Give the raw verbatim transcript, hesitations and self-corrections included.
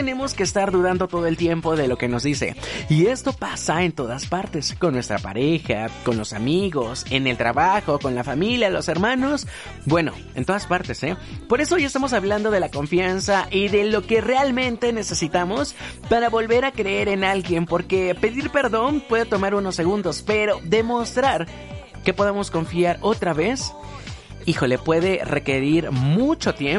tenemos que estar dudando todo el tiempo de lo que nos dice. Y esto pasa en todas partes, con nuestra pareja, con los amigos, en el trabajo, con la familia, los hermanos. Bueno, en todas partes, ¿eh? Por eso hoy estamos hablando de la confianza y de lo que realmente necesitamos para volver a creer en alguien, porque pedir perdón puede tomar unos segundos, pero demostrar que podemos confiar otra vez, híjole, puede requerir mucho tiempo.